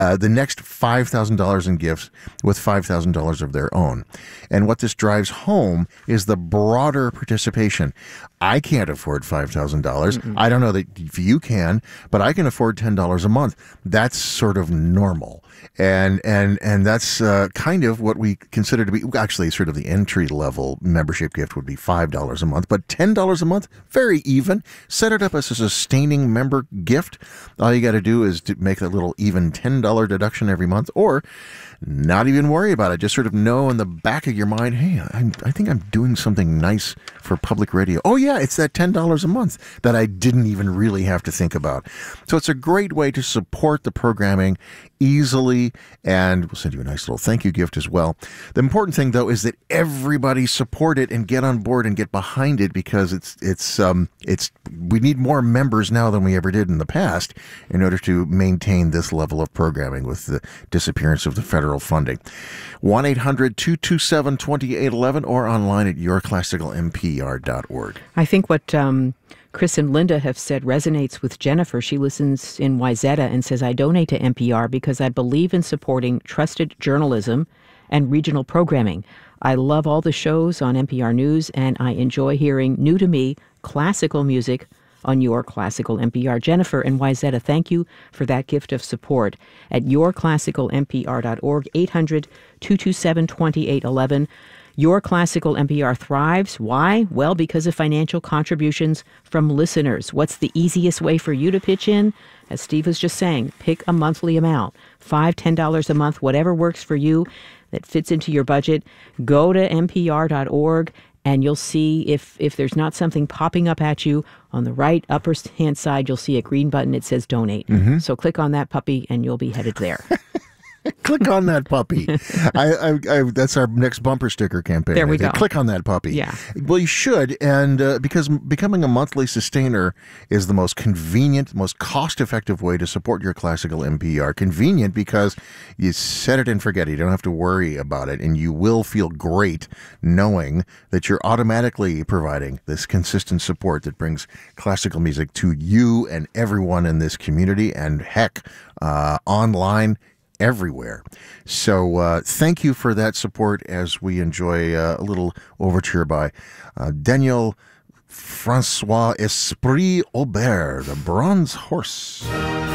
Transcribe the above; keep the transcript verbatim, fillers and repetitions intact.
uh, the next five thousand dollars in gifts with five thousand dollars of their own. And what this drives home is the broader participation. I can't afford five thousand dollars. Mm-mm. I don't know that if you can, but I can afford ten dollars a month. That's sort of normal. And and and that's uh, kind of what we consider to be, actually sort of the entry-level membership gift would be five dollars a month, but ten dollars a month, very even. Set it up as a sustaining member gift. All you got to do is to make that little even ten dollars deduction every month, or not even worry about it. Just sort of know in the back of your mind, hey, I'm, I think I'm doing something nice for public radio. Oh, yeah, it's that ten dollars a month that I didn't even really have to think about. So it's a great way to support the programming easily, and we'll send you a nice little thank you gift as well. The important thing, though, is that everybody support it and get on board and get behind it, because it's it's um it's we need more members now than we ever did in the past in order to maintain this level of programming with the disappearance of the federal funding. one eight hundred two two seven two eight one one or online at your classical m p r dot org. I think what um, Chris and Linda have said resonates with Jennifer. She listens in Wayzata and says, I donate to N P R because I believe in supporting trusted journalism and regional programming. I love all the shows on N P R News, and I enjoy hearing new to me classical music on Your Classical N P R. Jennifer and Wayzata, thank you for that gift of support. At your classical m p r dot org, eight hundred two two seven two eight one one. Your Classical N P R thrives. Why? Well, because of financial contributions from listeners. What's the easiest way for you to pitch in? As Steve was just saying, pick a monthly amount, five dollars, ten dollars a month, whatever works for you that fits into your budget. Go to n p r dot org and you'll see if, if there's not something popping up at you on the right upper hand side, you'll see a green button. It says donate. Mm-hmm. So click on that puppy and you'll be headed there. Click on that puppy. I, I, I, that's our next bumper sticker campaign. There we go. Click on that puppy. Yeah. Well, you should, and uh, because becoming a monthly sustainer is the most convenient, most cost-effective way to support your classical N P R. Convenient because you set it and forget it. You don't have to worry about it, and you will feel great knowing that you're automatically providing this consistent support that brings classical music to you and everyone in this community, and heck, uh, online everywhere. So uh, thank you for that support as we enjoy uh, a little overture by uh, Daniel Francois Esprit Aubert, the Bronze Horse.